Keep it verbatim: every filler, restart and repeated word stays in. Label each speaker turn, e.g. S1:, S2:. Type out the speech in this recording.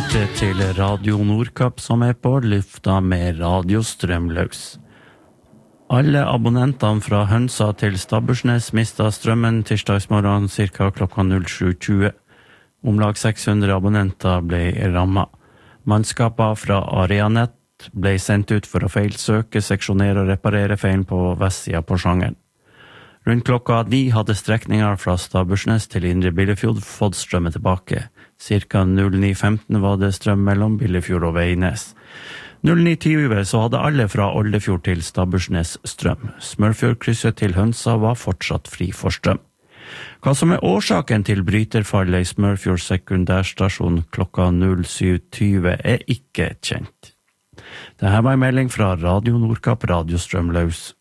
S1: lytter til Radio Nordkapp som er på lufta med Radio Strømløs. Alle abonnentene fra Hønsa til Stabbursnes mistet strømmen tirsdagsmorgen cirka klokka sju tjue. Om lag seks hundre abonnenter ble rammet. Mannskaper fra Areanett ble sendt ut for å feilsøke, seksjonere og reparere feilen på vestsida på sjangeren. Rundt klokka ni hadde strekninger fra Stabbursnes til Indre Billefjord fått strømmen tilbake. Cirka ni femten var det strøm mellom Billefjord og Veines. ni tjue så hadde alle fra Oldefjord til Stabbursnes strøm. Smørfjordkrysset til Hønsa var fortsatt fri for strøm. Hva som er årsaken til bryterfallet i Smørfjord sekundærstasjon klokka sju tjue er ikke kjent. Dette var en melding fra Radio Nordkapp, Radio Strømløs.